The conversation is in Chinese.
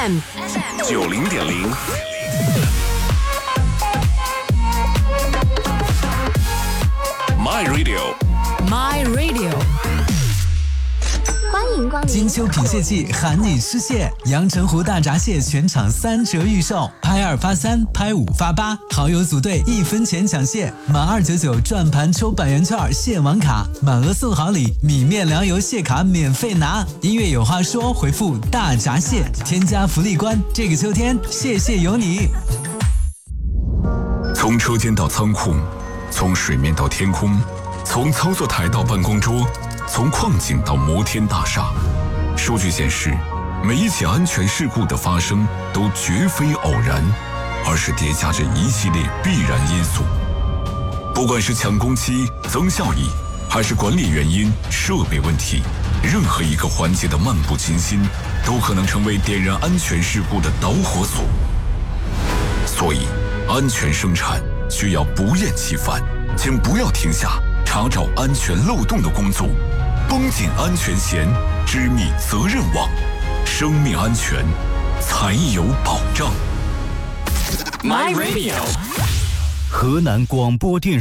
90.0。My Radio。 欢迎光临！ 金秋品蟹季喊你吃蟹，阳澄湖大闸蟹全场3折预售，拍2发3，拍5发8，好友组队1分钱抢蟹，满299转盘抽100元券蟹王卡，满额送好礼，米面粮油蟹卡免费拿。音乐有话说，回复大闸蟹，添加福利关。这个秋天，蟹蟹有你。 从车间到仓库，从水面到天空，从操作台到办公桌，从矿井到摩天大厦，数据显示，每一起安全事故的发生都绝非偶然，而是叠加着一系列必然因素。不管是抢工期、增效益，还是管理原因、设备问题，任何一个环节的漫不经心，都可能成为点燃安全事故的导火索。所以，安全生产需要不厌其烦，请不要停下查找安全漏洞的工作。绷紧安全弦，织密责任网，生命安全才有保障。 My Radio。 河南广播电视